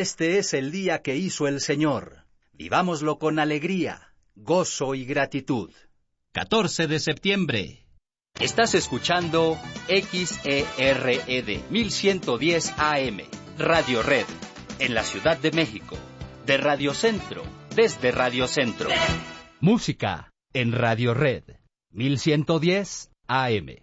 Este es el día que hizo el Señor. Vivámoslo con alegría, gozo y gratitud. 14 de septiembre. Estás escuchando XERED 1110 AM, Radio Red, en la Ciudad de México. De Radio Centro, desde Radio Centro. Música en Radio Red 1110 AM.